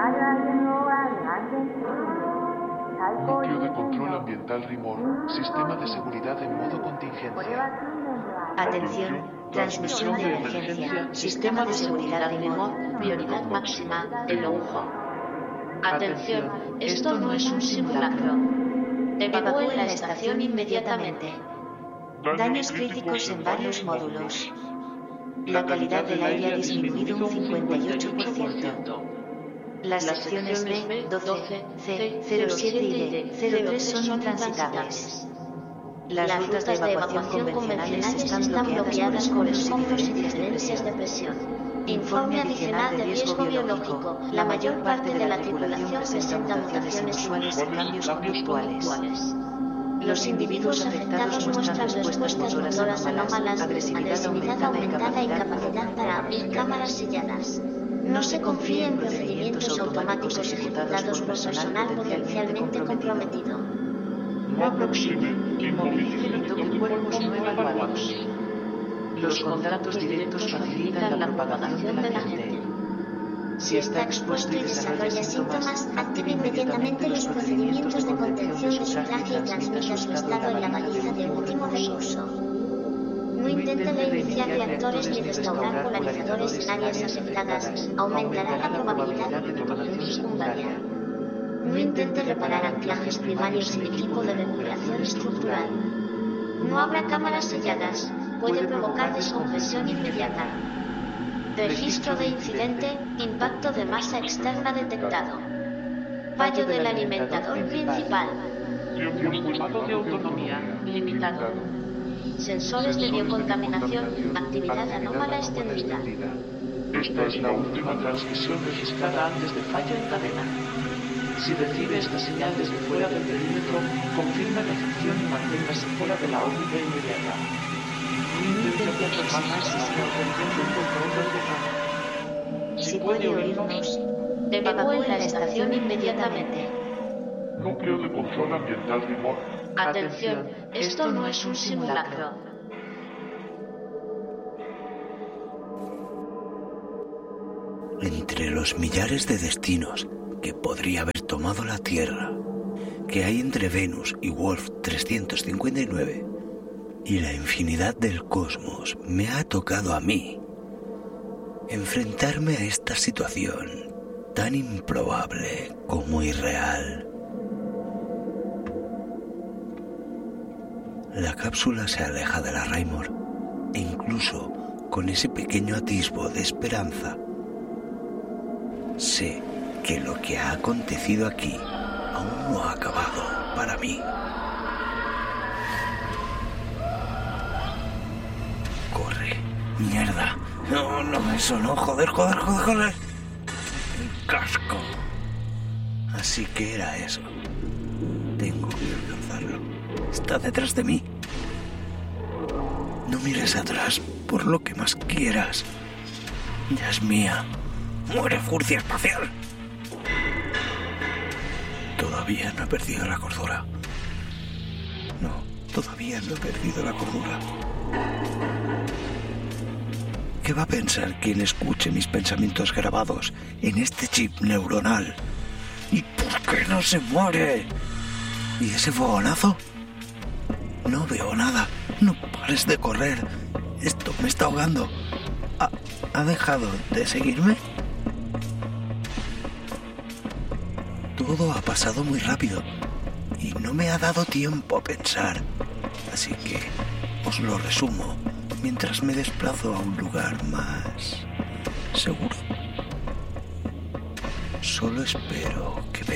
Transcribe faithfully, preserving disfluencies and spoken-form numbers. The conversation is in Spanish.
Núcleo de control ambiental Rimor. Sistema de seguridad en modo contingencia. Atención, transmisión de emergencia. Sistema de seguridad Rimor. Prioridad máxima. Eloujo. Atención, esto no es un simulacro. Evacúen la estación inmediatamente. Daños críticos en varios módulos. La calidad del aire ha disminuido un cincuenta y ocho por ciento. Las secciones B, doce, C, cero siete y D, cero tres son intransitables. Las rutas de evacuación convencionales están bloqueadas por escombros y diferencias de presión. Informe adicional de riesgo biológico. La mayor parte de la tripulación presenta mutaciones inusuales y cambios conductuales. Los individuos afectados muestran respuestas motoras anómalas, agresividad aumentada y capacidad para abrir cámaras selladas. No se confíe en procedimientos automáticos ejecutados por personal potencialmente comprometido. No aproxime, inmovilice y toque cuerpos no evaluados. Los contactos directos facilitan la propagación de la gente. Si está expuesto y desarrolla síntomas, active inmediatamente los procedimientos de contención de su traje y transmita su estado en la baliza de último recurso. No intente reiniciar reactores ni restaurar polarizadores en áreas afectadas, aumentará la probabilidad de detonación secundaria. No intente reparar anclajes primarios sin equipo de recuperación estructural. No abra cámaras selladas, puede provocar descompresión inmediata. Registro de incidente, impacto de masa externa detectado. Fallo del alimentador principal. Tiempo de autonomía limitado. Sensores de biocontaminación, actividad anómala extendida. Esta es la última transmisión registrada antes del fallo en cadena. Si recibe esta señal desde fuera del perímetro, confirme la recepción y manténgase fuera de la órbita inmediata. No intente aproximarse sin autorización del control del lugar. Si puede oírnos, evacúe la estación inmediatamente. Núcleo de control ambiental Rimor. Atención, esto no es un simulacro. Entre los millares de destinos que podría haber tomado la Tierra, que hay entre Venus y Wolf trescientos cincuenta y nueve, y la infinidad del cosmos, me ha tocado a mí enfrentarme a esta situación tan improbable como irreal. La cápsula se aleja de la Raymore, e incluso con ese pequeño atisbo de esperanza, sé que lo que ha acontecido aquí aún no ha acabado para mí. Corre, mierda. No, no, eso no, joder, joder, joder, joder. El casco. Así que era eso. Tengo que alcanzarlo. Está detrás de mí. No mires atrás por lo que más quieras. Ya es mía. ¡Muere, furcia espacial! Todavía no he perdido la cordura. No, todavía no he perdido la cordura. ¿Qué va a pensar quien escuche mis pensamientos grabados en este chip neuronal? ¿Y por qué no se muere? ¿Y ese fogonazo? No veo nada. No pares de correr. Esto me está ahogando. ¿Ha, ¿ha dejado de seguirme? Todo ha pasado muy rápido y no me ha dado tiempo a pensar. Así que os lo resumo mientras me desplazo a un lugar más seguro. Solo espero que me